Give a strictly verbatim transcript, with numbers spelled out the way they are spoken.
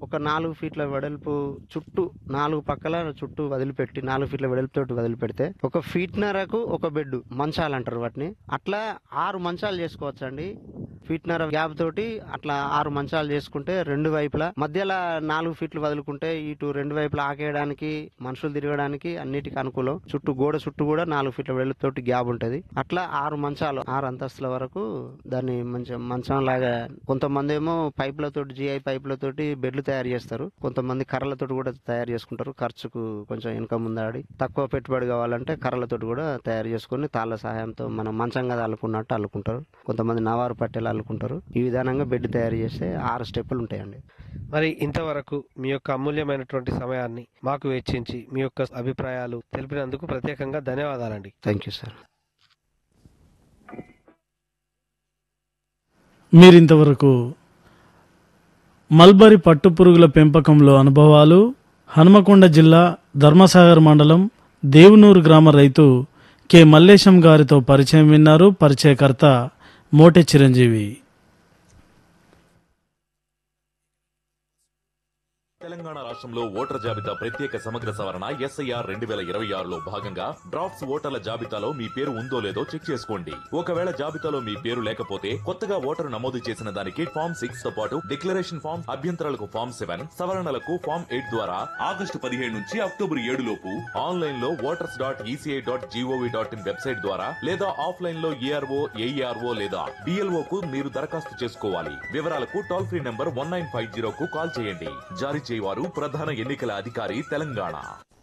ఒక నాలుగు ఫీట్ల వెడల్పు చుట్టూ నాలుగు పక్కల చుట్టూ వదిలిపెట్టి నాలుగు ఫీట్ల వెడల్పుతోటి వదిలిపెడితే ఒక ఫీట్నరకు ఒక బెడ్ మంచాలు అంటారు వాటిని. అట్లా ఆరు మంచాలు చేసుకోవచ్చు అండి. ఫీట్నర గ్యాప్ తోటి అట్లా ఆరు మంచాలు చేసుకుంటే రెండు వైపులా మధ్యలో నాలుగు ఫీట్లు వదులుకుంటే ఇటు రెండు వైపులా ఆకేయడానికి మనుషులు తిరగడానికి అన్నిటికీ అనుకూలం. చుట్టూ గోడ చుట్టూ కూడా నాలుగు ఫీట్ల వెడల్పుతోటి గ్యాప్ ఉంటది. అట్లా ఆరు మంచాలు ఆరు అంతస్తుల వరకు దాన్ని మంచి మంచం లాగా. కొంతమంది ఏమో పైపులతోటి జిఐ పైపులతోటి బెడ్లు తయారు చేస్తారు. కొంతమంది కర్రలతోటి కూడా తయారు చేసుకుంటారు. ఖర్చుకు కొంచెం వెనుక ముందాడి తక్కువ పెట్టుబడి కావాలంటే కర్రలతోటి కూడా తయారు చేసుకుని తాళ్ళ సహాయంతో మనం మంచం కదా అల్లుకున్నట్టు అల్లుకుంటారు. కొంతమంది నవారు పట్టెలు అల్లుకుంటారు. ఈ విధానంగా బెడ్ తయారు చేస్తే ఆరు స్టెప్పులు ఉంటాయండి. మరి ఇంతవరకు మీ యొక్క అమూల్యమైనటువంటి సమయాన్ని మాకు వెచ్చించి మీ యొక్క అభిప్రాయాలు తెలిపినందుకు ప్రత్యేకంగా ధన్యవాదాలండి. Thank you sir. మీరింతవరకు మల్బరీ పట్టుపురుగుల పెంపకంలో అనుభవాలు, హనుమకొండ జిల్లా ధర్మసాగర్ మండలం దేవునూరు గ్రామ రైతు కె మల్లేశం గారితో పరిచయం విన్నారు. పరిచయకర్త మోటె చిరంజీవి. తెలంగాణ రాష్ట్రంలో ఓటర్ జాబితా ప్రత్యేక సమగ్ర సవరణ ఎస్ఐఆర్ రెండు వేల ఇరవై ఆరులో భాగంగా డ్రాఫ్ట్స్ ఓటర్ల జాబితాలో మీ పేరు ఉందో లేదో చెక్ చేసుకోండి. ఒకవేళ జాబితాలో మీ పేరు లేకపోతే కొత్తగా ఓటరు నమోదు చేసిన దానికి ఫామ్ సిక్స్ తో పాటు డిక్లరేషన్ ఫామ్, అభ్యంతరాలకు ఫామ్ సెవెన్, సవరణలకు ఫామ్ ఎయిట్ ద్వారా ఆగస్టు పదిహేడు నుంచి అక్టోబర్ ఏడు లోపు ఆన్లైన్ లో voters dot ECI dot GOV dot in website ద్వారా లేదా ఆఫ్లైన్ లో ఏఆర్ఓ ఏఈఆర్ఓ లేదా డిఎల్ఓ కు మీరు దరఖాస్తు చేసుకోవాలి. వివరాలకు toll free number one nine five zero కు కాల్ చేయండి. జారీ వారు ప్రధాన ఎన్నికల అధికారి తెలంగాణ.